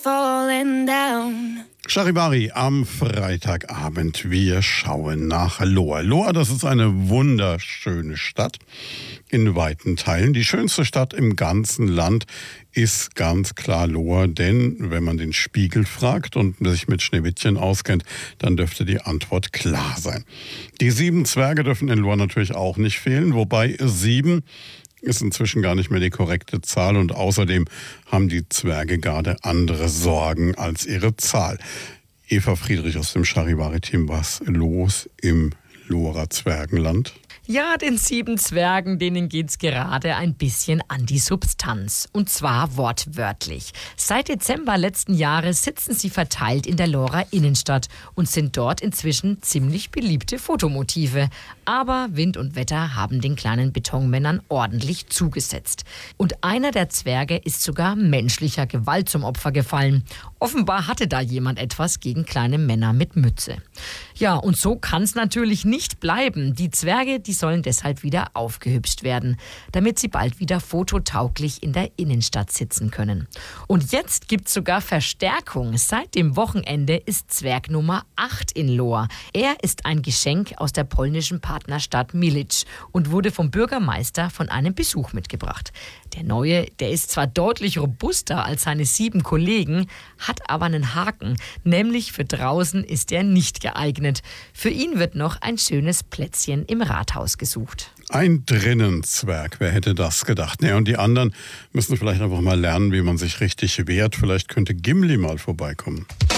falling down. Charivari am Freitagabend. Wir schauen nach Lohr. Lohr, das ist eine wunderschöne Stadt in weiten Teilen. Die schönste Stadt im ganzen Land ist ganz klar Lohr, denn wenn man den Spiegel fragt und sich mit Schneewittchen auskennt, dann dürfte die Antwort klar sein. Die 7 Zwerge dürfen in Lohr natürlich auch nicht fehlen, wobei 7 ist inzwischen gar nicht mehr die korrekte Zahl und außerdem haben die Zwerge gerade andere Sorgen als ihre Zahl. Eva Friedrich aus dem Charivari-Team, was los im Lohrer Zwergenland? Ja, den 7 Zwergen, denen geht's gerade ein bisschen an die Substanz. Und zwar wortwörtlich. Seit Dezember letzten Jahres sitzen sie verteilt in der Lohrer Innenstadt und sind dort inzwischen ziemlich beliebte Fotomotive. Aber Wind und Wetter haben den kleinen Betonmännern ordentlich zugesetzt. Und einer der Zwerge ist sogar menschlicher Gewalt zum Opfer gefallen. Offenbar hatte da jemand etwas gegen kleine Männer mit Mütze. Ja, und so kann's natürlich nicht bleiben. Die Zwerge, die sollen deshalb wieder aufgehübscht werden, damit sie bald wieder fototauglich in der Innenstadt sitzen können. Und jetzt gibt's sogar Verstärkung. Seit dem Wochenende ist Zwerg Nummer 8 in Lohr. Er ist ein Geschenk aus der polnischen Partnerstadt Milic und wurde vom Bürgermeister von einem Besuch mitgebracht. Der Neue, der ist zwar deutlich robuster als seine 7 Kollegen, hat aber einen Haken, nämlich für draußen ist er nicht geeignet. Für ihn wird noch ein schönes Plätzchen im Rathaus gesucht. Ein Drinnenzwerg, wer hätte das gedacht? Und die anderen müssen vielleicht einfach mal lernen, wie man sich richtig wehrt. Vielleicht könnte Gimli mal vorbeikommen.